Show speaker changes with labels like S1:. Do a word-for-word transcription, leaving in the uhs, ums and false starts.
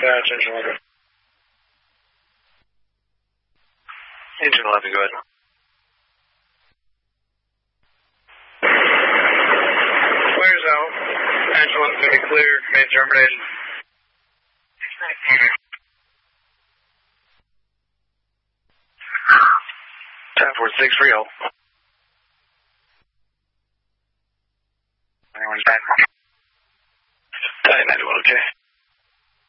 S1: Dispatch, engine eleven. Engine eleven, go ahead. Clears out. Engine eleven going to be cleared. Main terminated. Time for six three zero. Anyone's back? ninety-one, okay.